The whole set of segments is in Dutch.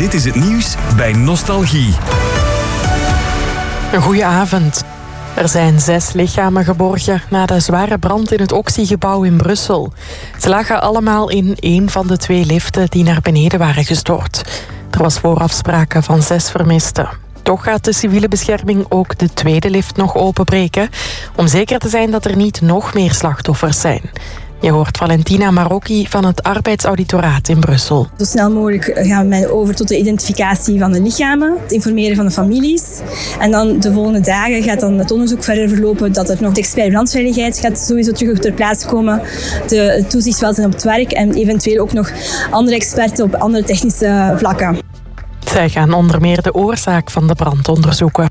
Dit is het nieuws bij Nostalgie. Een goeie avond. Er zijn 6 lichamen geborgen na de zware brand in het Oxy-gebouw in Brussel. Ze lagen allemaal in één van de 2 liften die naar beneden waren gestort. Er was voorafspraken van 6 vermisten. Toch gaat de civiele bescherming ook de tweede lift nog openbreken, om zeker te zijn dat er niet nog meer slachtoffers zijn. Je hoort Valentina Marocchi van het Arbeidsauditoraat in Brussel. Zo snel mogelijk gaan we over tot de identificatie van de lichamen, het informeren van de families. En dan de volgende dagen gaat dan het onderzoek verder verlopen dat er nog de expert brandveiligheid gaat sowieso terug ter plaatse komen. De toezichtswelzijn op het werk en eventueel ook nog andere experten op andere technische vlakken. Zij gaan onder meer de oorzaak van de brand onderzoeken.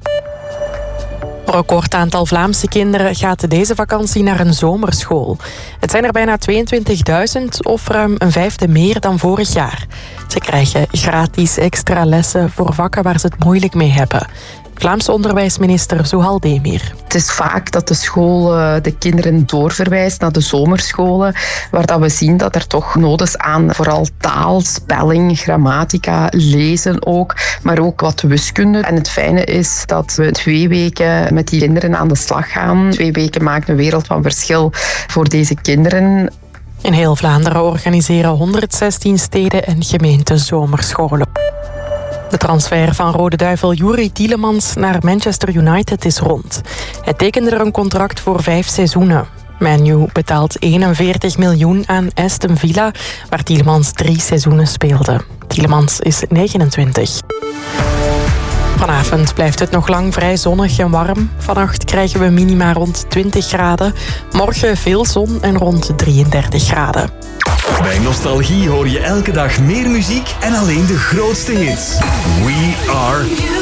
Een record aantal Vlaamse kinderen gaat deze vakantie naar een zomerschool. Het zijn er bijna 22.000 of ruim een vijfde meer dan vorig jaar. Ze krijgen gratis extra lessen voor vakken waar ze het moeilijk mee hebben. Vlaamse onderwijsminister Zuhal Demir. Het is vaak dat de school de kinderen doorverwijst naar de zomerscholen, waar dat we zien dat er toch nood is aan vooral taal, spelling, grammatica, lezen ook, maar ook wat wiskunde. En het fijne is dat we 2 weken met die kinderen aan de slag gaan. 2 weken maken een wereld van verschil voor deze kinderen. In heel Vlaanderen organiseren 116 steden en gemeenten zomerscholen. De transfer van Rode Duivel Youri Tielemans naar Manchester United is rond. Hij tekende er een contract voor 5 seizoenen. Man U betaalt 41 miljoen aan Aston Villa, waar Tielemans 3 seizoenen speelde. Tielemans is 29. Vanavond blijft het nog lang vrij zonnig en warm. Vannacht krijgen we minima rond 20 graden. Morgen veel zon en rond 33 graden. Bij Nostalgie hoor je elke dag meer muziek en alleen de grootste hits. We are